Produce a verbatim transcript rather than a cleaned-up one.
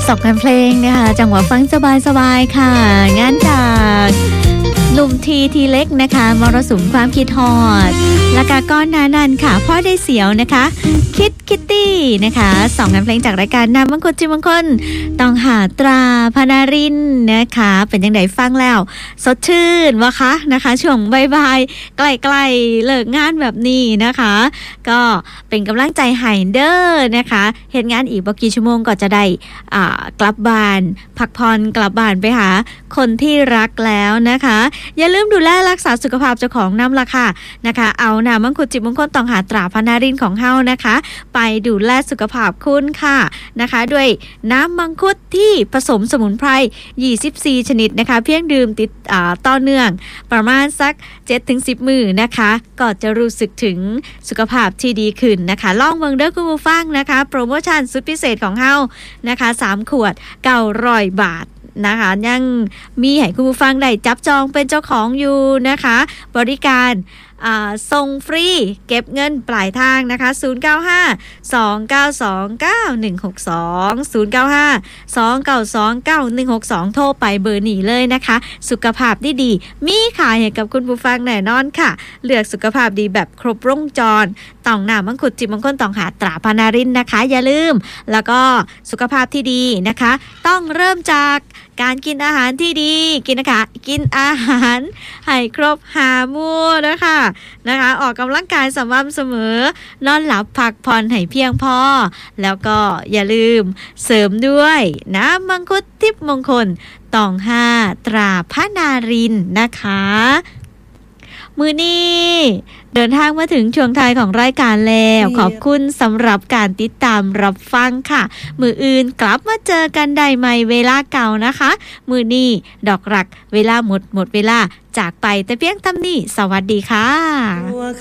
สองกันเพลงนะคะจังหวะฟังสบายๆค่ะงานจากหนุ่มทีทีเล็กนะคะมรสุมความคิดฮอดและกาก้อนนานันค่ะพ่อได้เสียวนะคะคิดคิตตี้นะคะสองงานเพลงจากรายการนำมังคุดจิมังคนต้องหาตราพนารินนะคะเป็นยังไงฟังแล้วสดชื่นวะคะนะคะช่วงบายๆใกล้ๆเลิกงานแบบนี้นะคะก็เป็นกำลังใจให้เด้อนะคะเฮ็ดงานอีกบ่กี่ชั่วโมงก็จะได้อ่ากลับบ้านพักผ่อนกลับบ้านไปหาคนที่รักแล้วนะคะอย่าลืมดูแลรักษาสุขภาพเจ้าของน้ำละค่ะนะคะเอาน้ำมังคุดจิบมงคลต้องหาตราพนารินของเฮานะคะไปดูแลสุขภาพคุณค่ะนะคะด้วยน้ำมังคุดที่ผสมสมุนไพรยี่สิบสี่ชนิดนะคะเพียงดื่มติดอ่าต่อเนื่องประมาณสัก เจ็ดถึงสิบ มื้อนะคะก็จะรู้สึกถึงสุขภาพที่ดีขึ้นนะคะลองเบิ่งเด้อคุณผู้ฟังนะคะโปรโมชั่นสุดพิเศษของเฮานะคะสามขวดเก้าร้อยบาทนะคะยังมีให้คุณผู้ฟังได้จับจองเป็นเจ้าของอยู่นะคะบริการส่งฟรีเก็บเงินปลายทางนะคะศูนย์ เก้า ห้า สอง เก้า สอง เก้า หนึ่ง หก สอง ศูนย์ เก้า ห้า สอง เก้า สอง เก้า หนึ่ง หก สองโทรไปเบอร์นี้เลยนะคะสุขภาพดีดีมีขายให้กับคุณผู้ฟังแน่นอนค่ะเลือกสุขภาพดีแบบครบวงจรต้องน้ำมังคุดจิบมังคุดต้องหาตราพนารินนะคะอย่าลืมแล้วก็สุขภาพที่ดีนะคะต้องเริ่มจากการกินอาหารที่ดีกินนะคะกินอาหารให้ครบห้าหมู่นะคะนะคะออกกำลังกายสม่ำเสมอนอนหลับพักผ่อนให้เพียงพอแล้วก็อย่าลืมเสริมด้วยน้ำมังคุดทิพย์มงคลตองห้าตราพนารินนะคะมื้อนี้เดินทางมาถึงช่วงท้ายของรายการแล้วขอบคุณสำหรับการติดตามรับฟังค่ะมื้ออื่นกลับมาเจอกันได้ใหม่เวลาเก่านะคะมื้อนี้ดอกรักเวลาหมดหมดเวลาจากไปแต่เพียงเท่านี้สวัสดีค่ะ